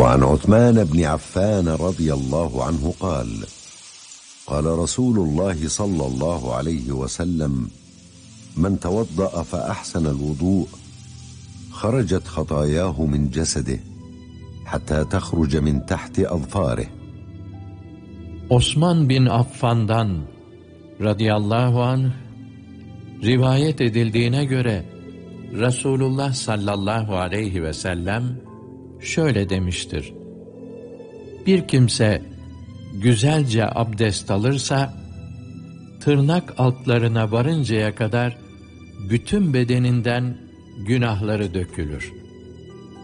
وعن عثمان بن عفان رضي الله عنه قال قال رسول الله صلى الله عليه وسلم من توضأ فأحسن الوضوء خرجت خطاياه من جسده حتى تخرج من تحت أظفاره. Osman bin Affan'dan radıyallahu anh rivayet edildiğine göre Resulullah sallallahu aleyhi ve sellem şöyle demiştir: bir kimse güzelce abdest alırsa, tırnak altlarına varıncaya kadar bütün bedeninden günahları dökülür.